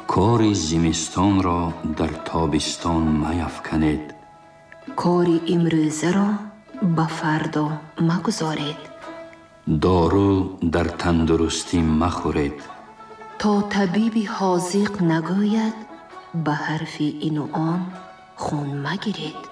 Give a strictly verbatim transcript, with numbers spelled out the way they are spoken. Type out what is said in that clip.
کاری زمستان را در تابستان میفکنید. کاری امروزه را به فردا مگذارید. دارو در تندرستی مخورید. تا طبیب حاذق نگوید به حرف این و آن خون مگیرید.